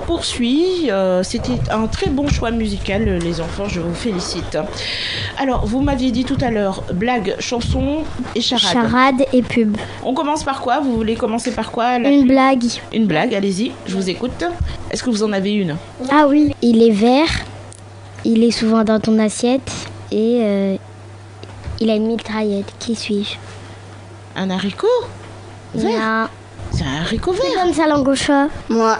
poursuit. C'était un très bon choix musical, les enfants, je vous félicite. Alors, vous m'aviez dit tout à l'heure, blague, chanson et charade. Charade et pub. On commence par quoi? Vous voulez commencer par quoi? Une blague. Une blague, allez-y, je vous écoute. Est-ce que vous en avez une? Ah oui, il est vert, il est souvent dans ton assiette et il a une mitraillette. Qui suis-je? Un haricot vert? Non. C'est un haricot Qui vert. donne sa langue au chat? Moi.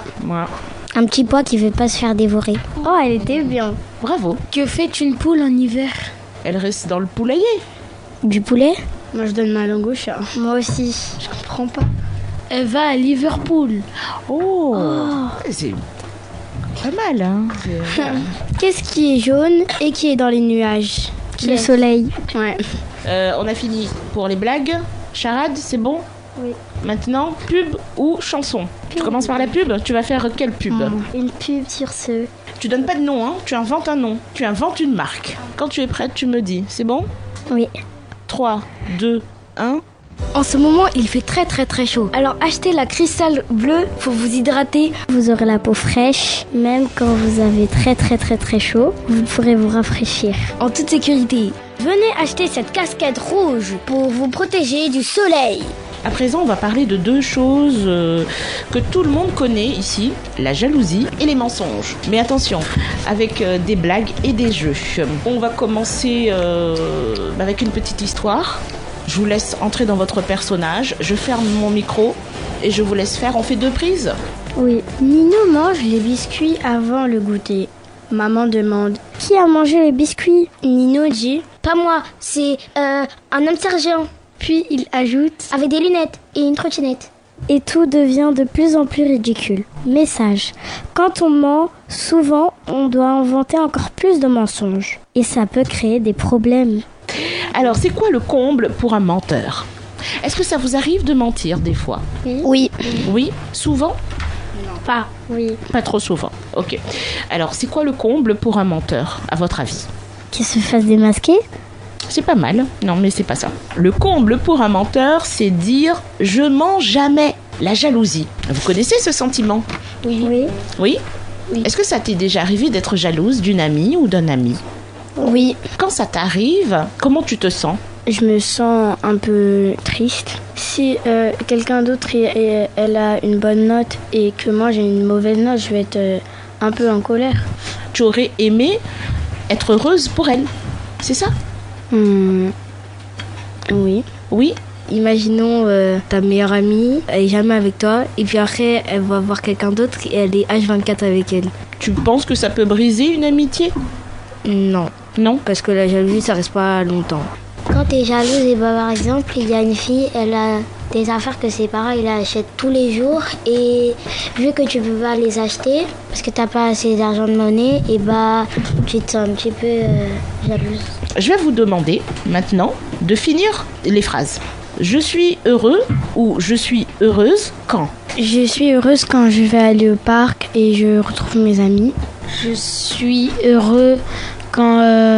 Un petit pois qui veut pas se faire dévorer. Oh, elle était bien. Bravo. Que fait une poule en hiver? Elle reste dans le poulailler. Du poulet? Moi, je donne ma langue au chat. Moi aussi. Je comprends pas. Elle va à Liverpool. Oh. C'est pas mal, hein. Qu'est-ce qui est jaune et qui est dans les nuages? Le soleil. Ouais. On a fini pour les blagues. Charade, c'est bon? Oui. Maintenant, pub ou chanson? Tu commences par la pub? Tu vas faire quelle pub? Une pub sur ce. Tu donnes pas de nom, hein? Tu inventes un nom. Tu inventes une marque. Quand tu es prête, tu me dis. C'est bon? Oui. 3, 2, 1. En ce moment, il fait très très très chaud. Alors achetez la cristal bleue pour vous hydrater. Vous aurez la peau fraîche, même quand vous avez très très très très chaud, vous pourrez vous rafraîchir. En toute sécurité. Venez acheter cette casquette rouge pour vous protéger du soleil. À présent, on va parler de deux choses que tout le monde connaît ici, la jalousie et les mensonges. Mais attention, avec des blagues et des jeux. On va commencer avec une petite histoire. Je vous laisse entrer dans votre personnage. Je ferme mon micro et je vous laisse faire. On fait 2 prises? Oui. Nino mange les biscuits avant le goûter. Maman demande: Qui a mangé les biscuits? Nino dit: Pas moi, c'est un hamster géant. Puis il ajoute: Avec des lunettes et une trottinette. Et tout devient de plus en plus ridicule. Message. Quand on ment, souvent, on doit inventer encore plus de mensonges. Et ça peut créer des problèmes. Alors, c'est quoi le comble pour un menteur? Est-ce que ça vous arrive de mentir des fois? Oui. Oui? Souvent? Pas. Oui. Pas trop souvent. Ok. Alors, c'est quoi le comble pour un menteur, à votre avis? Qu'il se fasse démasquer? C'est pas mal. Non, mais c'est pas ça. Le comble pour un menteur, c'est dire « je mens jamais ». La jalousie. Vous connaissez ce sentiment? Oui. Oui? Oui. Est-ce que ça t'est déjà arrivé d'être jalouse d'une amie ou d'un ami? Oui. Quand ça t'arrive, comment tu te sens? Je me sens un peu triste. Si quelqu'un d'autre elle a une bonne note et que moi j'ai une mauvaise note, je vais être un peu en colère. Tu aurais aimé être heureuse pour elle, c'est ça? Oui. Oui? Imaginons ta meilleure amie, elle est jamais avec toi et puis après elle va voir quelqu'un d'autre et elle est H24 avec elle. Tu penses que ça peut briser une amitié? Non. Non? Parce que la jalousie ça reste pas longtemps. Quand t'es jalouse, et bah, par exemple, il y a une fille, elle a des affaires que ses parents ils achètent tous les jours et vu que tu peux pas les acheter parce que t'as pas assez d'argent de monnaie, et bah tu te sens un petit peu jalouse. Je vais vous demander maintenant de finir les phrases. Je suis heureux ou je suis heureuse quand? Je suis heureuse quand je vais aller au parc et je retrouve mes amis. Je suis heureux quand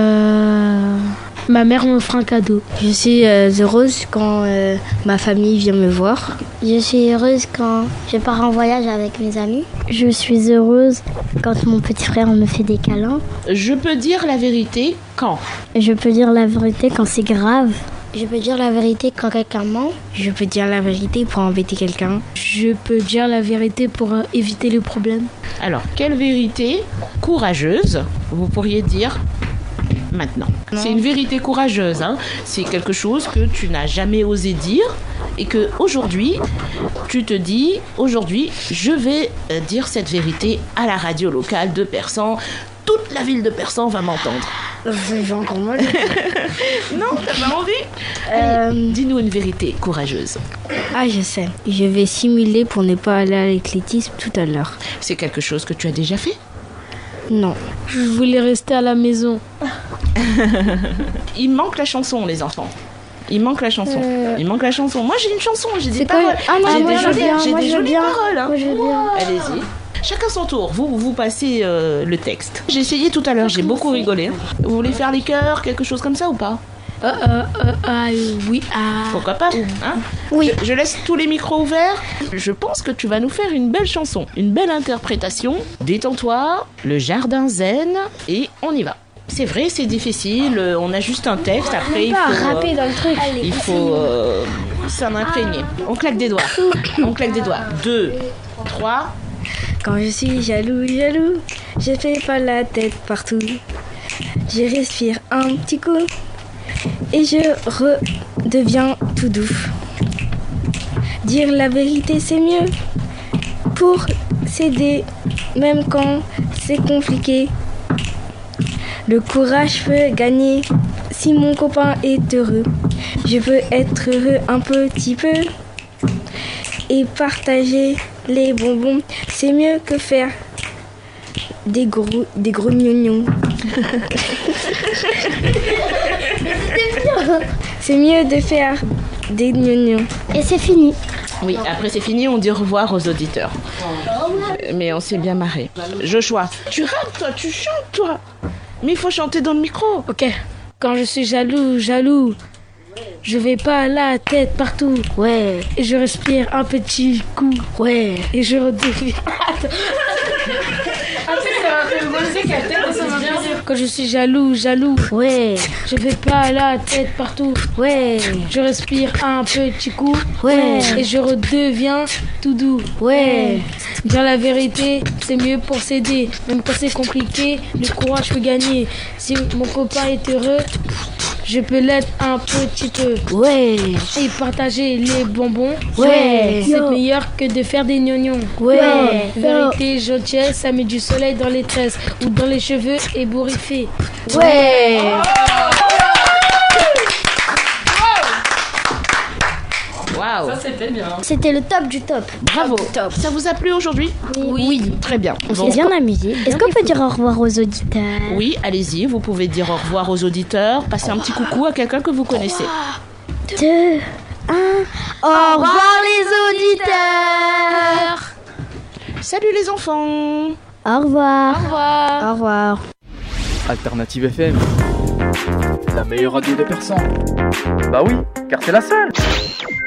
ma mère me fera un cadeau. Je suis heureuse quand ma famille vient me voir. Je suis heureuse quand je pars en voyage avec mes amis. Je suis heureuse quand mon petit frère me fait des câlins. Je peux dire la vérité quand? Je peux dire la vérité quand c'est grave. Je peux dire la vérité quand quelqu'un ment. Je peux dire la vérité pour embêter quelqu'un. Je peux dire la vérité pour éviter le problème. Alors, quelle vérité courageuse vous pourriez dire maintenant? C'est une vérité courageuse, hein. C'est quelque chose que tu n'as jamais osé dire et que aujourd'hui, tu te dis, aujourd'hui, je vais dire cette vérité à la radio locale de Persan. Toute la ville de Persan va m'entendre. J'ai encore mal. Non, t'as pas envie? Dis-nous une vérité courageuse. Ah, je sais. Je vais simuler pour ne pas aller à l'athlétisme tout à l'heure. C'est quelque chose que tu as déjà fait? Non. Je voulais rester à la maison. Il manque la chanson, les enfants. Il manque la chanson. Il manque la chanson. Moi, j'ai une chanson, j'ai des C'est paroles. quoi? Ah, moi, J'ai moi, des je veux jolies, bien, j'ai moi, des je veux jolies bien. paroles. Hein. Moi, je veux bien. Allez-y. Chacun son tour. Vous passez le texte. J'ai essayé tout à l'heure, j'ai beaucoup rigolé. Vous voulez faire les chœurs, quelque chose comme ça ou pas? Oui. Pourquoi pas hein? Oui. Je laisse tous les micros ouverts. Je pense que tu vas nous faire une belle chanson, une belle interprétation. Détends-toi, le jardin zen, et on y va. C'est vrai, c'est difficile, on a juste un texte, après il faut... Rapper dans le truc. Il faut s'en imprégner. On claque des doigts. 2, 3. Quand je suis jaloux, je fais pas la tête partout. Je respire un petit coup et je redeviens tout doux. Dire la vérité, c'est mieux pour s'aider, même quand c'est compliqué. Le courage peut gagner si mon copain est heureux. Je peux être heureux un petit peu et partager les bonbons. C'est mieux que faire des gros gnognons. C'est mieux de faire des gnognons. Et c'est fini. Oui, après c'est fini, on dit au revoir aux auditeurs. Mais on s'est bien marré. Joshua, tu rappes toi, tu chantes toi. Mais il faut chanter dans le micro. Ok. Quand je suis jaloux, je vais pas la tête partout. Ouais. Et je respire un petit coup. Ouais. Et je redeviens. Quand je suis jaloux, Ouais. je vais pas la tête partout. Ouais. Je respire un petit coup. Ouais. Et je redeviens tout doux. Ouais. Dire la vérité, c'est mieux pour s'aider. Même quand c'est compliqué, le courage peut gagner. Si mon copain est heureux, je peux l'être un petit peu. Ouais. Et partager les bonbons, Ouais. c'est meilleur que de faire des gnognons. Ouais. Vérité, gentillesse, ça met du soleil dans les tresses ou dans les cheveux ébouriffés. Ouais. Waouh. C'était le top du top. Bravo. Ça vous a plu aujourd'hui? Oui. Très bien. On Bon. s'est bien amusé. Est-ce qu'on peut dire au revoir aux auditeurs? Oui, allez-y, vous pouvez dire au revoir aux auditeurs, passer un petit coucou à quelqu'un que vous connaissez. 2, 1. Au revoir les auditeurs. Salut les enfants. Au revoir. Au revoir. Au revoir. Alternative FM, la meilleure radio des Persans. Bah oui, car c'est la seule.